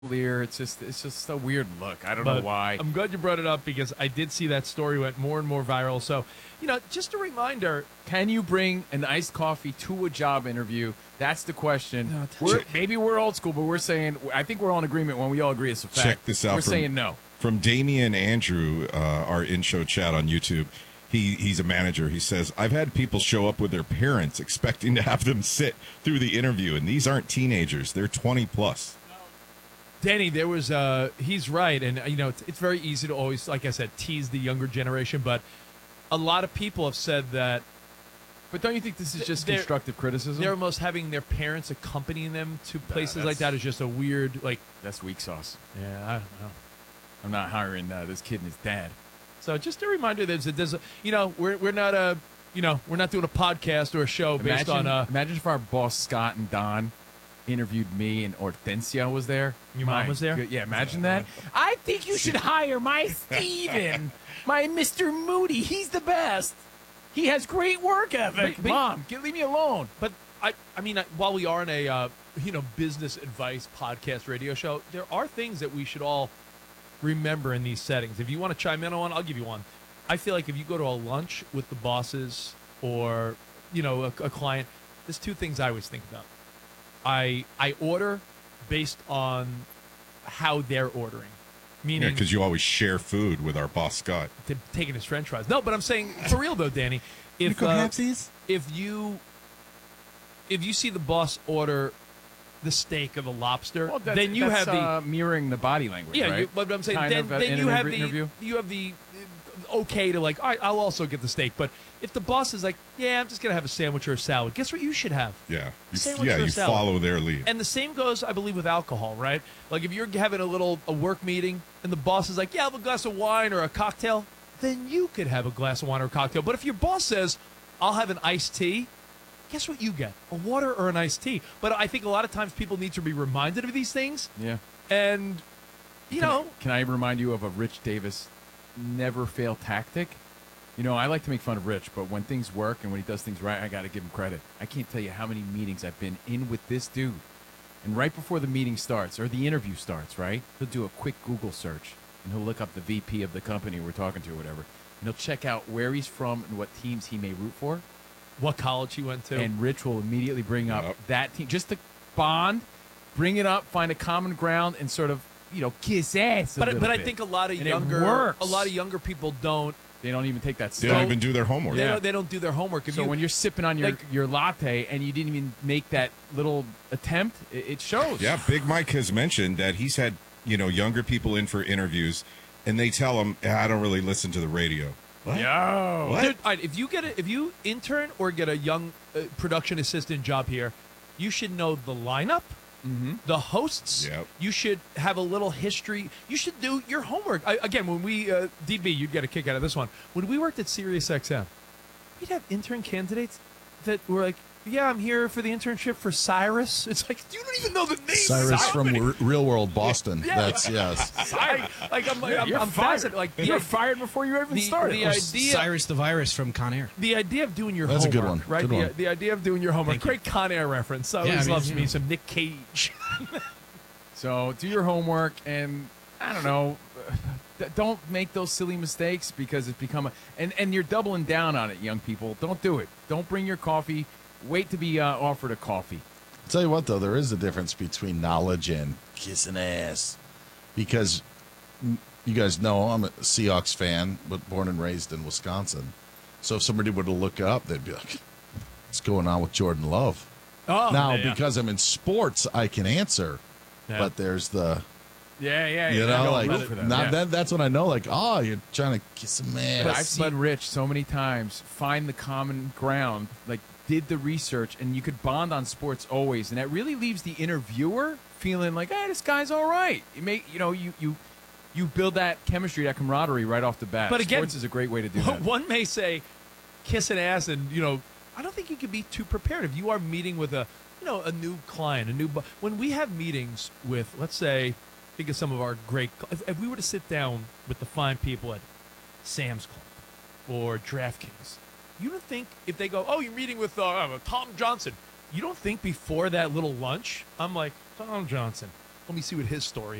clear. It's just a weird look. I don't But know why. I'm glad you brought it up because I did see that story went more and more viral. So, just a reminder. Can you bring an iced coffee to a job interview? That's the question. No, Maybe we're old school, but we're saying, I think we're all in agreement when we all agree it's a fact. Check this out. We're saying no. From Damian Andrew, our in-show chat on YouTube. He's a manager. He says, I've had people show up with their parents expecting to have them sit through the interview, and these aren't teenagers. They're 20 plus. Danny, there was he's right, and it's very easy to always, like I said, tease the younger generation, but a lot of people have said that. But don't you think this is just constructive criticism? They're almost having their parents accompanying them to places like that is just a weird, that's weak sauce. Yeah, I don't know. I'm not hiring this kid and his dad. So just a reminder, we're not we're not doing a podcast or a show based on. Imagine if our boss Scott and Don interviewed me and Hortensia was there. Your mom was there? Yeah, imagine that. I think you should hire my Steven, my Mr. Moody. He's the best. He has great work ethic. Mom, leave me alone. But I mean, while we are in a business advice podcast radio show, there are things that we should all remember in these settings. If you want to chime in on one, I'll give you one. I feel like if you go to a lunch with the bosses or a client, there's two things I always think about. I order based on how they're ordering. Meaning, because you always share food with our boss Scott. Taking his French fries. No, but I'm saying for real though, Danny. If you see the boss order the steak or the lobster, then you have mirroring the body language. Yeah, right? But I'm saying then you have the okay to all right, I'll also get the steak. But if the boss is like, yeah, I'm just gonna have a sandwich or a salad, guess what you should have? Yeah, you follow their lead. And the same goes, I believe, with alcohol, right? Like if you're having a work meeting and the boss is like, yeah, I'll have a glass of wine or a cocktail, then you could have a glass of wine or a cocktail. But if your boss says, I'll have an iced tea, guess what you get? A water or an iced tea. But I think a lot of times people need to be reminded of these things. Yeah. And, Can I remind you of a Rich Davis never fail tactic? I like to make fun of Rich, but when things work and when he does things right, I got to give him credit. I can't tell you how many meetings I've been in with this dude. And right before the meeting starts, or the interview starts, right, he'll do a quick Google search, and he'll look up the VP of the company we're talking to or whatever, and he'll check out where he's from and what teams he may root for. What college he went to. And Rich will immediately bring up that team, just to bond, bring it up, find a common ground, and sort of, kiss ass a little But I bit. think a lot of And younger people don't. They don't even take that They step. don't even do their homework. They don't do their homework. So when you're sipping on your latte and you didn't even make that little attempt, it shows. Yeah, Big Mike has mentioned that he's had younger people in for interviews, and they tell him, I don't really listen to the radio. What? Yo. What? Dude, all right, if you intern or get a young production assistant job here, you should know the lineup, the hosts. Yep. You should have a little history. You should do your homework. Again, when we DB, you'd get a kick out of this one. When we worked at SiriusXM, we'd have intern candidates that were like, yeah, I'm here for the internship for Cyrus. It's like, you don't even know the name. Cyrus from Real World Boston. Yeah. That's, yes. I'm fascinated. Like, you're fired before you even started. The idea, Cyrus the Virus from Con Air. the idea of doing your That's a homework, good one. right? Good one. The idea of doing your homework. Thank you. Great Con Air reference. I Yeah, always I mean, loves you me know. some Nick Cage. So do your homework, and I don't know, don't make those silly mistakes because it's become and you're doubling down on it, young people. Don't do it. Don't bring your coffee. Wait to be offered a coffee. Tell you what, though, there is a difference between knowledge and kissing ass. Because you guys know I'm a Seahawks fan, but born and raised in Wisconsin. So if somebody were to look up, they'd be like, what's going on with Jordan Love? Oh, Now, yeah. because I'm in sports, I can answer. Yeah. But there's the, Yeah. that's when I know, like, oh, you're trying to kiss a man. But I've seen Rich so many times find the common ground, like did the research, and you could bond on sports always, and that really leaves the interviewer feeling like, hey, this guy's all right. You build that chemistry, that camaraderie right off the bat. But again, sports is a great way to do that. One may say kiss an ass, and I don't think you can be too prepared if you are meeting with a new client, when we have meetings with, let's say, think of some of our great. If we were to sit down with the fine people at Sam's Club or DraftKings, you don't think if they go, oh, you're meeting with Tom Johnson, you don't think before that little lunch, I'm like, Tom Johnson, Let me see what his story